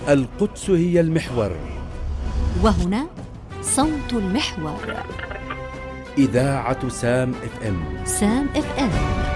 القدس هي المحور، وهنا صوت المحور. إذاعة سام FM. سام FM.